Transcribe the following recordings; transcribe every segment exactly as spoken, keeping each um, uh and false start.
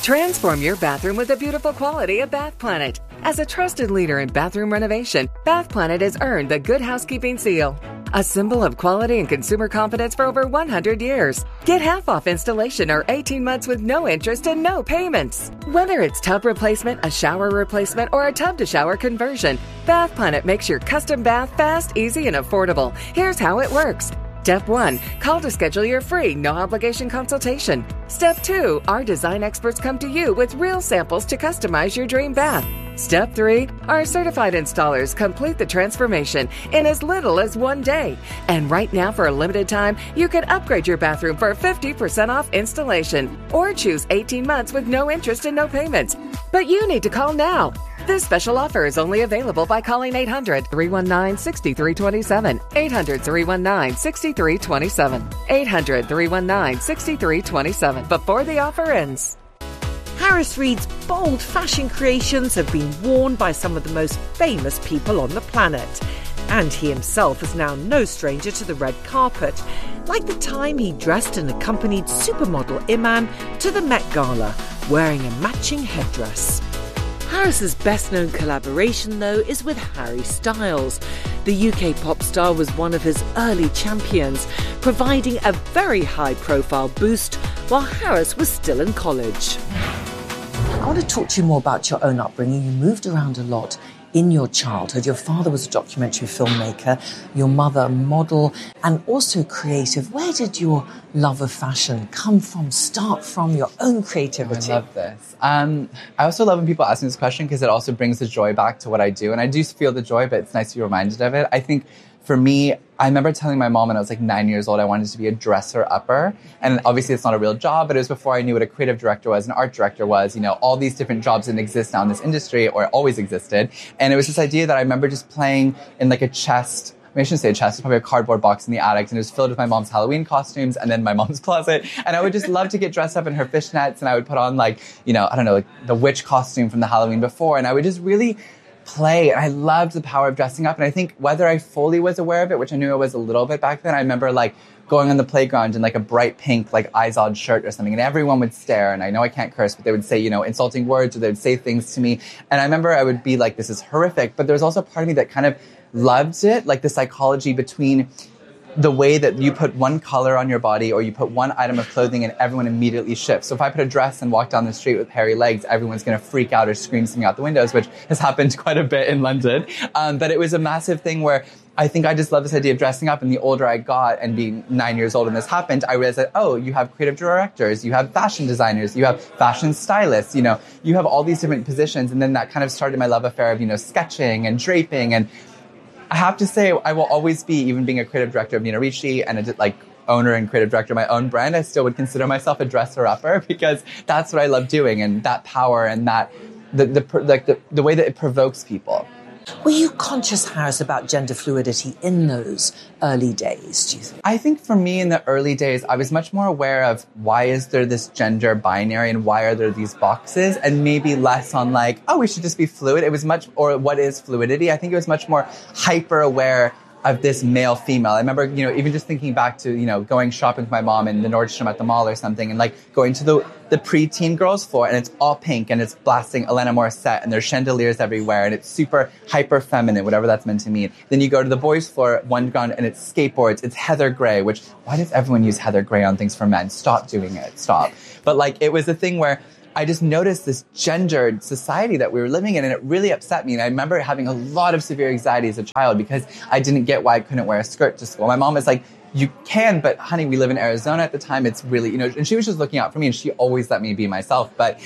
Transform your bathroom with the beautiful quality of Bath Planet. As a trusted leader in bathroom renovation, Bath Planet has earned the Good Housekeeping seal, a symbol of quality and consumer confidence for over one hundred years. Get half off installation or eighteen months with no interest and no payments. Whether it's tub replacement, a shower replacement, or a tub-to-shower conversion, Bath Planet makes your custom bath fast, easy, and affordable. Here's how it works. Step one, call to schedule your free, no-obligation consultation. Step two, our design experts come to you with real samples to customize your dream bath. Step three, our certified installers complete the transformation in as little as one day. And right now, for a limited time, you can upgrade your bathroom for fifty percent off installation or choose eighteen months with no interest and no payments. But you need to call now. This special offer is only available by calling eight hundred, three one nine, six three two seven, eight hundred, three one nine, six three two seven, eight hundred, three one nine, six three two seven before the offer ends. Harris Reed's bold fashion creations have been worn by some of the most famous people on the planet. And he himself is now no stranger to the red carpet, like the time he dressed and accompanied supermodel Iman to the Met Gala, wearing a matching headdress. Harris's best-known collaboration, though, is with Harry Styles. The U K pop star was one of his early champions, providing a very high-profile boost while Harris was still in college. I want to talk to you more about your own upbringing. You moved around a lot in your childhood. Your father was a documentary filmmaker, your mother a model, and also creative. Where did your love of fashion come from, start from, your own creativity? I love this. Um, I also love when people ask me this question because it also brings the joy back to what I do. And I do feel the joy, but it's nice to be reminded of it. I think for me, I remember telling my mom when I was like nine years old, I wanted to be a dresser-upper. And obviously it's not a real job, but it was before I knew what a creative director was, an art director was. You know, all these different jobs didn't exist now in this industry, or always existed. And it was this idea that I remember just playing in like a chest. I, mean, I shouldn't say a chest, it's probably a cardboard box in the attic, and it was filled with my mom's Halloween costumes and then my mom's closet. And I would just love to get dressed up in her fishnets, and I would put on like, you know, I don't know, like the witch costume from the Halloween before. And I would just really play. And I loved the power of dressing up. And I think whether I fully was aware of it, which I knew I was a little bit back then, I remember like going on the playground in like a bright pink, like Izod shirt or something, and everyone would stare. And I know I can't curse, but they would say, you know, insulting words, or they would say things to me. And I remember I would be like, this is horrific. But there was also a part of me that kind of loved it, like the psychology between the way that you put one color on your body or you put one item of clothing and everyone immediately shifts. So if I put a dress and walk down the street with hairy legs, everyone's going to freak out or scream something out the windows, which has happened quite a bit in London. Um, but it was a massive thing where I think I just love this idea of dressing up. And the older I got, and being nine years old when this happened, I realized that, oh, you have creative directors, you have fashion designers, you have fashion stylists, you know, you have all these different positions. And then that kind of started my love affair of, you know, sketching and draping. And I have to say, I will always be, even being a creative director of Nina Ricci and a like owner and creative director of my own brand, I still would consider myself a dresser-upper because that's what I love doing, and that power and that the the like the, the way that it provokes people. Were you conscious, Harris, about gender fluidity in those early days, do you think? I think for me in the early days, I was much more aware of why is there this gender binary and why are there these boxes, and maybe less on like, oh, we should just be fluid. It was much, or what is fluidity? I think it was much more hyper aware of this male-female. I remember, you know, even just thinking back to, you know, going shopping with my mom in the Nordstrom at the mall or something, and like going to the the pre-teen girls floor, and it's all pink, and it's blasting Elena Morissette, and there's chandeliers everywhere, and it's super hyper-feminine, whatever that's meant to mean. Then you go to the boys floor, one ground, and it's skateboards, it's heather gray, which, why does everyone use heather gray on things for men? Stop doing it, stop. But like, it was a thing where I just noticed this gendered society that we were living in, and it really upset me. And I remember having a lot of severe anxiety as a child because I didn't get why I couldn't wear a skirt to school. My mom was like, you can, but honey, we live in Arizona at the time. It's really, you know, and she was just looking out for me, and she always let me be myself. But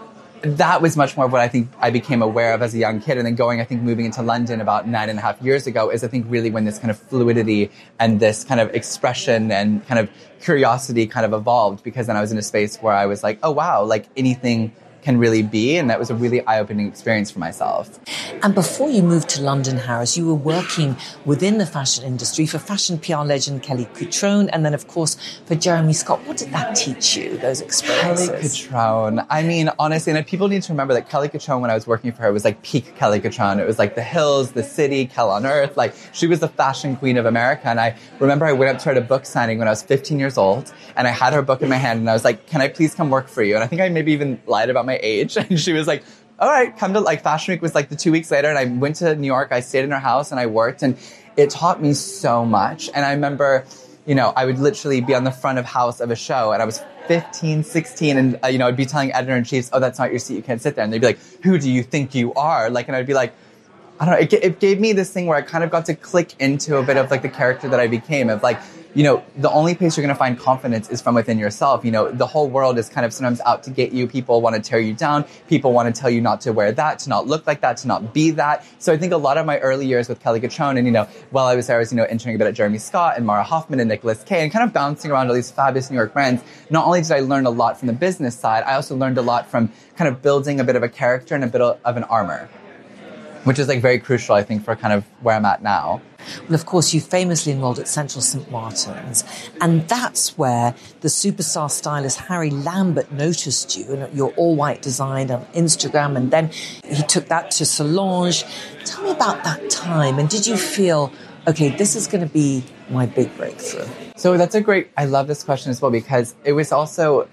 that was much more of what I think I became aware of as a young kid. And then going, I think, moving into London about nine and a half years ago is, I think, really when this kind of fluidity and this kind of expression and kind of curiosity kind of evolved, because then I was in a space where I was like, oh, wow, like anything can really be. And that was a really eye-opening experience for myself. And before you moved to London, Harris, you were working within the fashion industry for fashion P R legend Kelly Cutrone, and then, of course, for Jeremy Scott. What did that teach you, those experiences? Kelly Cutrone. I mean, honestly, and people need to remember that Kelly Cutrone, when I was working for her, was like peak Kelly Cutrone. It was like the hills, the city, Kel on Earth. Like, she was the fashion queen of America. And I remember I went up to her at a book signing when I was fifteen years old, and I had her book in my hand, and I was like, can I please come work for you? And I think I maybe even lied about my age. And she was like, all right, come to, like, Fashion Week was like the two weeks later, and I went to New York. I stayed in her house and I worked, and it taught me so much. And I remember, you know, I would literally be on the front of house of a show, and I was fifteen, sixteen, and, uh, you know, I'd be telling editor-in-chiefs, oh, that's not your seat, you can't sit there. And they'd be like, who do you think you are? Like, and I'd be like, I don't know, it, it gave me this thing where I kind of got to click into a bit of, like, the character that I became, of, like, you know, the only place you're going to find confidence is from within yourself. You know, the whole world is kind of sometimes out to get you. People want to tear you down. People want to tell you not to wear that, to not look like that, to not be that. So I think a lot of my early years with Kelly Cutrone, and, you know, while I was there, I was, you know, interning a bit at Jeremy Scott and Mara Hoffman and Nicholas Kay, and kind of bouncing around all these fabulous New York brands. Not only did I learn a lot from the business side, I also learned a lot from kind of building a bit of a character and a bit of an armor, which is, like, very crucial, I think, for kind of where I'm at now. Well, of course, you famously enrolled at Central Saint Martin's, and that's where the superstar stylist Harry Lambert noticed you and your all-white design on Instagram, and then he took that to Solange. Tell me about that time, and did you feel, okay, this is going to be my big breakthrough? So that's a great, I love this question as well, because it was also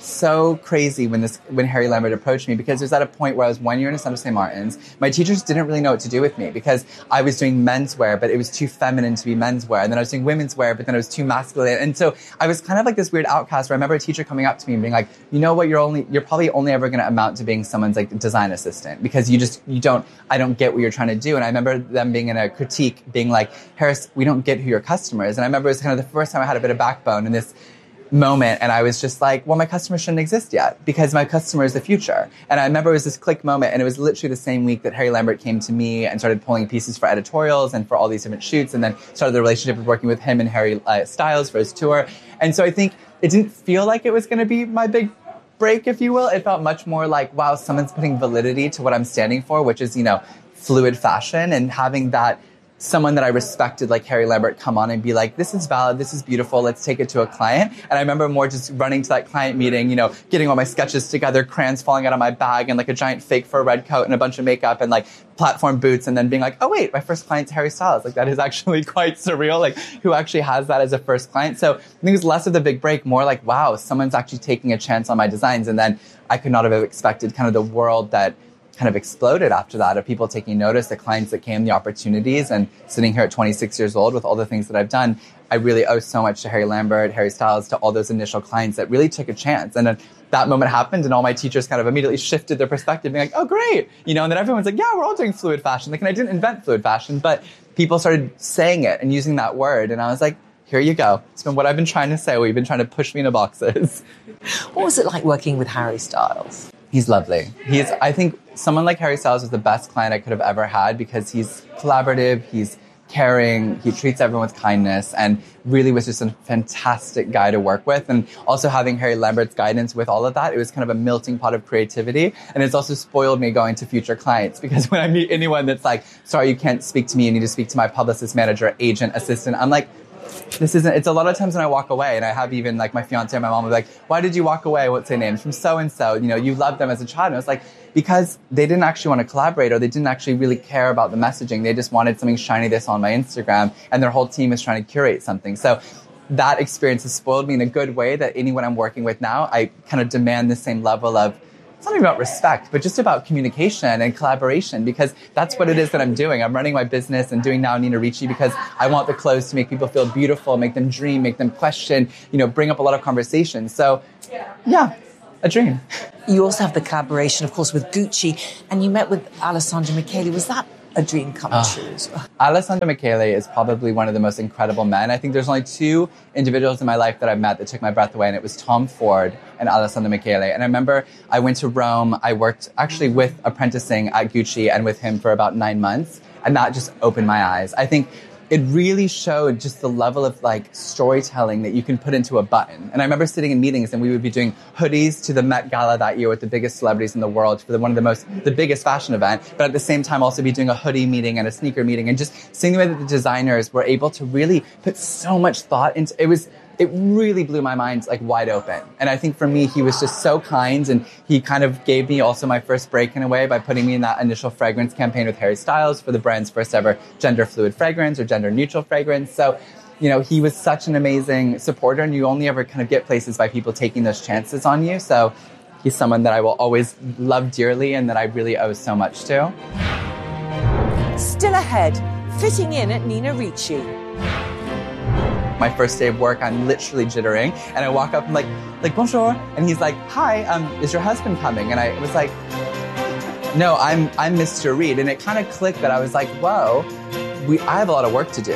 so crazy when this when Harry Lambert approached me, because it was at a point where I was one year in Central Saint Martin's. My teachers didn't really know what to do with me, because I was doing menswear, but it was too feminine to be menswear. And then I was doing women's wear, but then it was too masculine. And so I was kind of like this weird outcast, where I remember a teacher coming up to me and being like, you know what, you're only you're probably only ever going to amount to being someone's, like, design assistant, because you just, you don't, I don't get what you're trying to do. And I remember them being in a critique, being like, Harris, we don't get who your customer is. And I remember it was kind of the first time I had a bit of backbone in this moment, and I was just like, well, my customer shouldn't exist yet, because my customer is the future. And I remember it was this click moment, and it was literally the same week that Harry Lambert came to me and started pulling pieces for editorials and for all these different shoots, and then started the relationship of working with him and Harry uh, Styles for his tour. And so I think it didn't feel like it was going to be my big break, if you will. It felt much more like, wow, someone's putting validity to what I'm standing for, which is, you know, fluid fashion, and having that someone that I respected, like Harry Lambert, come on and be like, this is valid, this is beautiful, let's take it to a client. And I remember more just running to that client meeting, you know, getting all my sketches together, crayons falling out of my bag, and, like, a giant fake fur red coat and a bunch of makeup and, like, platform boots, and then being like, oh wait, my first client's Harry Styles. Like, that is actually quite surreal, like, who actually has that as a first client. So I think it was less of the big break, more like, wow, someone's actually taking a chance on my designs. And then I could not have expected kind of the world that kind of exploded after that, of people taking notice, the clients that came, the opportunities. And sitting here at twenty-six years old with all the things that I've done, I really owe so much to Harry Lambert, Harry Styles, to all those initial clients that really took a chance. And then that moment happened, and all my teachers kind of immediately shifted their perspective, being like, oh, great. You know, and then everyone's like, yeah, we're all doing fluid fashion. Like, and I didn't invent fluid fashion, but people started saying it and using that word. And I was like, here you go. It's been what I've been trying to say. We've been trying to push me into boxes. What was it like working with Harry Styles? He's lovely. He's, I think someone like Harry Styles was the best client I could have ever had, because he's collaborative, he's caring, he treats everyone with kindness, and really was just a fantastic guy to work with. And also having Harry Lambert's guidance with all of that, it was kind of a melting pot of creativity. And it's also spoiled me going to future clients, because when I meet anyone that's like, sorry, you can't speak to me, you need to speak to my publicist, manager, agent, assistant, I'm like, this isn't, it's a lot of times when I walk away, and I have even, like, my fiance and my mom will be like, why did you walk away? What's their names? From so-and-so, you know, you loved them as a child. And I was like, because they didn't actually want to collaborate, or they didn't actually really care about the messaging. They just wanted something shiny this on my Instagram, and their whole team is trying to curate something. So that experience has spoiled me in a good way, that anyone I'm working with now, I kind of demand the same level of, it's not even about respect, but just about communication and collaboration, because that's what it is that I'm doing. I'm running my business and doing Now Nina Ricci because I want the clothes to make people feel beautiful, make them dream, make them question, you know, bring up a lot of conversation. So, yeah, a dream. You also have the collaboration, of course, with Gucci, and you met with Alessandro Michele. Was that a dream come uh, true as well? Alessandro Michele is probably one of the most incredible men. I think there's only two individuals in my life that I've met that took my breath away, and it was Tom Ford and Alessandro Michele. And I remember I went to Rome. I worked actually with apprenticing at Gucci and with him for about nine months, and that just opened my eyes. I think it really showed just the level of like storytelling that you can put into a button. And I remember sitting in meetings and we would be doing hoodies to the Met Gala that year with the biggest celebrities in the world for the, one of the most, the biggest fashion event, but at the same time also be doing a hoodie meeting and a sneaker meeting, and just seeing the way that the designers were able to really put so much thought into it. Was It really blew my mind like wide open. And I think for me, he was just so kind, and he kind of gave me also my first break in a way by putting me in that initial fragrance campaign with Harry Styles for the brand's first ever gender fluid fragrance or gender neutral fragrance. So, you know, he was such an amazing supporter, and you only ever kind of get places by people taking those chances on you. So he's someone that I will always love dearly and that I really owe so much to. Still ahead, fitting in at Nina Ricci. My first day of work, I'm literally jittering, and I walk up and like, like bonjour, and he's like, hi, um, is your husband coming? And I was like, no, I'm I'm Mister Reed, and it kind of clicked that I was like, whoa, we I have a lot of work to do.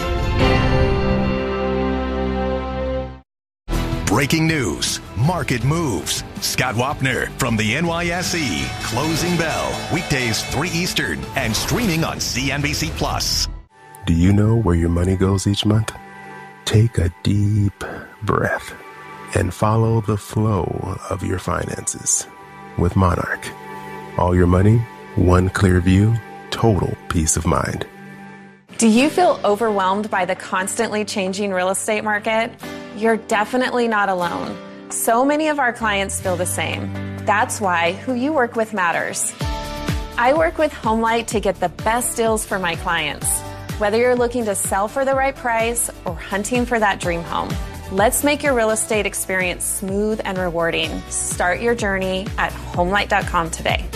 Breaking news, market moves. Scott Wapner from the N Y S E, Closing Bell, weekdays three Eastern, and streaming on C N B C Plus. Do you know where your money goes each month? Take a deep breath and follow the flow of your finances with Monarch. All your money, one clear view, total peace of mind. Do you feel overwhelmed by the constantly changing real estate market? You're definitely not alone. So many of our clients feel the same. That's why who you work with matters. I work with HomeLight to get the best deals for my clients. Whether you're looking to sell for the right price or hunting for that dream home, let's make your real estate experience smooth and rewarding. Start your journey at homelight dot com today.